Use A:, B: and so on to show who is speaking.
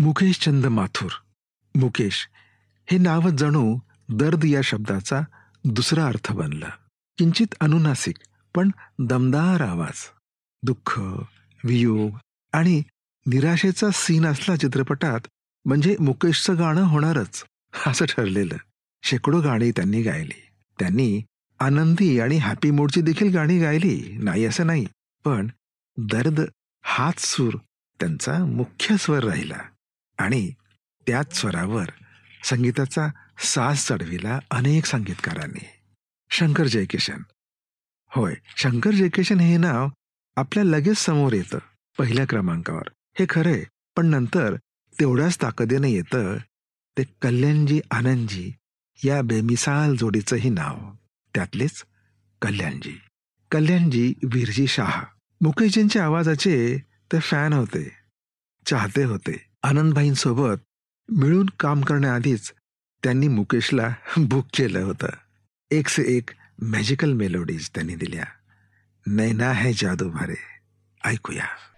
A: मुकेश चंद माथुर. मुकेश हे नावच जणू दर्द या शब्दाचा दुसरा अर्थ बनलं. किंचित अनुनासिक पण दमदार आवाज, दुःख, वियोग आणि निराशेचा सीन असला चित्रपटात म्हणजे मुकेशचं गाणं होणारच असं ठरलेलं. शेकडो गाणी त्यांनी गायली. त्यांनी आनंदी आणि हॅपी मूडची देखील गाणी गायली, नाही असं नाही. पण दर्द हाच सूर त्यांचा मुख्य स्वर राहिला आणि त्याच स्वरावर संगीताचा साज चढविला अनेक संगीतकारांनी. शंकर जयकिशन. होय, शंकर जयकिशन हे नाव आपल्या लगेच समोर येतं पहिल्या क्रमांकावर, हे खरंय. पण नंतर तेवढ्याच ताकदीने येतं ते कल्याणजी आनंदजी या बेमिसाल जोडीचंही नाव. त्यातलेच कल्याणजी. कल्याणजी वीरजी शाह. मुकेशजींच्या आवाजाचे ते फॅन होते, चाहते होते. आनंदभाईंसोबत मिळून काम करण्याआधीच त्यांनी मुकेशला बुक केलं होतं. एक से एक मॅजिकल मेलोडीज त्यांनी दिल्या. नैना है जादू भरे. ऐकूया.